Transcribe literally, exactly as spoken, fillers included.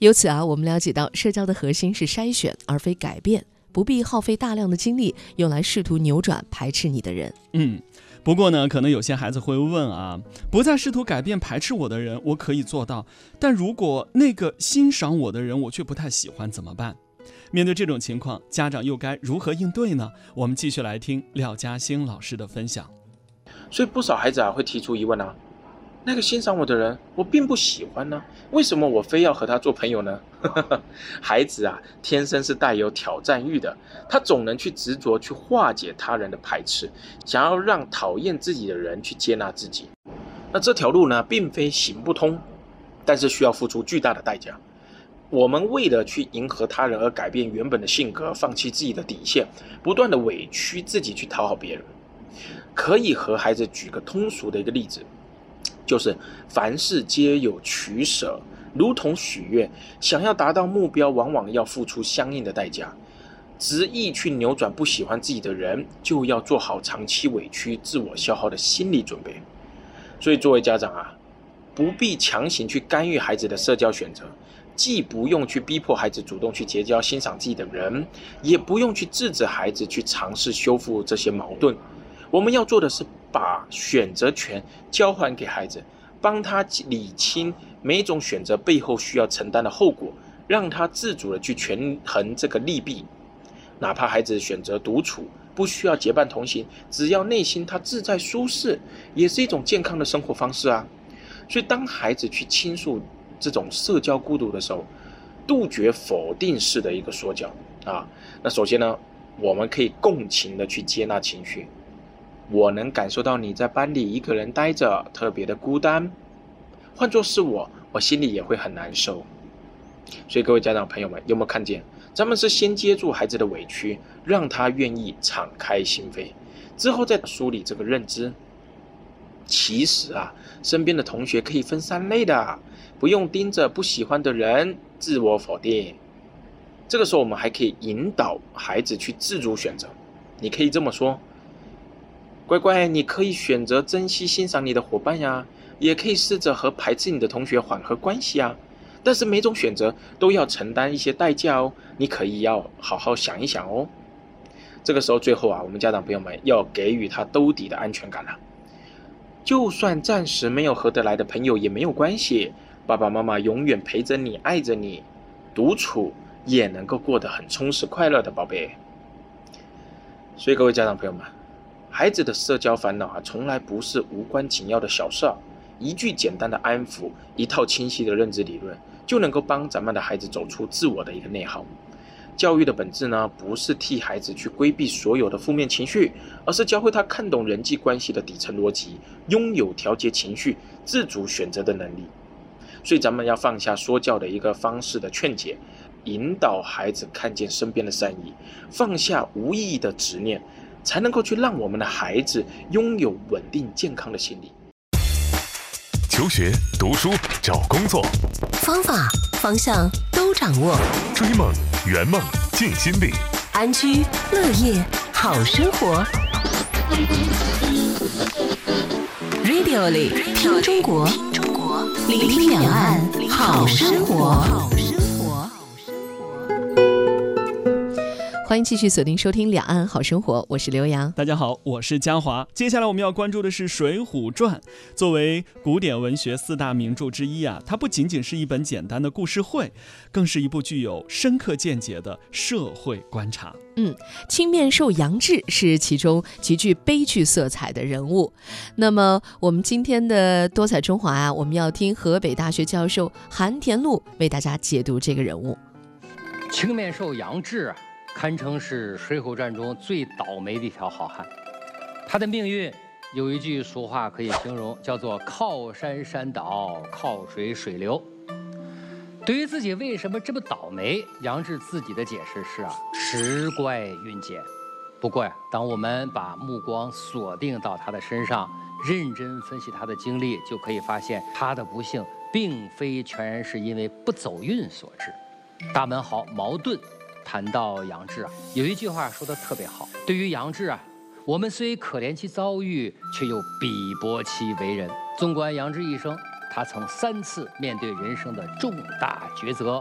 由此啊，我们了解到社交的核心是筛选，而非改变，不必耗费大量的精力用来试图扭转排斥你的人。 嗯，不过呢，可能有些孩子会问啊，不再试图改变排斥我的人，我可以做到，但如果那个欣赏我的人我却不太喜欢怎么办？面对这种情况，家长又该如何应对呢？我们继续来听廖嘉兴老师的分享。 所以不少孩子啊会提出疑问啊，那个欣赏我的人我并不喜欢呢，为什么我非要和他做朋友呢？孩子啊天生是带有挑战欲的，他总能去执着去化解他人的排斥，想要让讨厌自己的人去接纳自己。那这条路呢并非行不通，但是需要付出巨大的代价。我们为了去迎合他人而改变原本的性格，放弃自己的底线，不断的委屈自己去讨好别人。可以和孩子举个通俗的一个例子，就是凡事皆有取舍，如同许愿，想要达到目标往往要付出相应的代价。执意去扭转不喜欢自己的人，就要做好长期委屈自我消耗的心理准备。所以作为家长啊，不必强行去干预孩子的社交选择，既不用去逼迫孩子主动去结交欣赏自己的人，也不用去制止孩子去尝试修复这些矛盾。我们要做的是把选择权交还给孩子，帮他理清每种选择背后需要承担的后果，让他自主的去权衡这个利弊。哪怕孩子选择独处，不需要结伴同行，只要内心他自在舒适，也是一种健康的生活方式啊。所以当孩子去倾诉这种社交孤独的时候，杜绝否定式的一个说教啊。那首先呢，我们可以共情的去接纳情绪。我能感受到你在班里一个人待着，特别的孤单。换作是我，我心里也会很难受。所以各位家长朋友们，有没有看见？咱们是先接住孩子的委屈，让他愿意敞开心扉，之后再梳理这个认知。其实啊，身边的同学可以分三类的，不用盯着不喜欢的人自我否定。这个时候我们还可以引导孩子去自主选择。你可以这么说，乖乖，你可以选择珍惜欣赏你的伙伴呀，也可以试着和排斥你的同学缓和关系啊。但是每种选择都要承担一些代价哦，你可以要好好想一想哦。这个时候最后啊，我们家长朋友们要给予他兜底的安全感了。就算暂时没有合得来的朋友也没有关系，爸爸妈妈永远陪着你，爱着你，独处也能够过得很充实快乐的，宝贝。所以各位家长朋友们，孩子的社交烦恼啊，从来不是无关紧要的小事啊。一句简单的安抚，一套清晰的认知理论，就能够帮咱们的孩子走出自我的一个内耗。教育的本质呢，不是替孩子去规避所有的负面情绪，而是教会他看懂人际关系的底层逻辑，拥有调节情绪、自主选择的能力。所以咱们要放下说教的一个方式的劝解，引导孩子看见身边的善意，放下无意义的执念，才能够去让我们的孩子拥有稳定健康的心理。 求学、读书、找工作， 方法、方向都掌握。 追梦、圆梦、尽心力， 安居乐业，好生活。Radio 里听中国，聆听两岸，好生活。 欢迎继续锁定收听两岸好生活，我是刘洋。 大家好，我是嘉华。接下来我们要关注的是《水浒传》。作为古典文学四大名著之一啊，它不仅仅是一本简单的故事会，更是一部具有深刻见解的社会观察。 嗯，青面兽杨志是其中极具悲剧色彩的人物。那么我们今天的多彩中华啊，我们要听河北大学教授韩田禄为大家解读这个人物。 青面兽杨志啊，堪称是《水浒传》中最倒霉的一条好汉。他的命运有一句俗话可以形容，叫做靠山山倒，靠水水流。对于自己为什么这么倒霉，杨志自己的解释是啊，时怪运减。不过呀，当我们把目光锁定到他的身上，认真分析他的经历，就可以发现他的不幸并非全然是因为不走运所致。大文豪茅盾谈到杨志啊，有一句话说得特别好。对于杨志啊，我们虽可怜其遭遇，却又鄙薄其为人。纵观杨志一生，他曾三次面对人生的重大抉择，